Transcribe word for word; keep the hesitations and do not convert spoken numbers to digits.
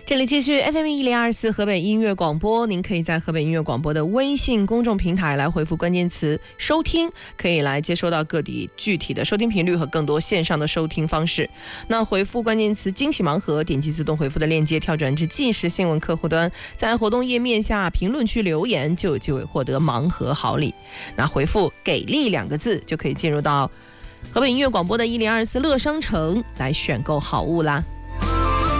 这里继续 F M 一零二四河北音乐广播，您可以在河北音乐广播的微信公众平台来回复关键词收听，可以来接收到各地具体的收听频率和更多线上的收听方式。那回复关键词惊喜盲盒，点击自动回复的链接跳转至即时新闻客户端，在活动页面下评论区留言就有机会获得盲盒好礼。那回复给力两个字就可以进入到河北音乐广播的一零二四乐商城来选购好物啦。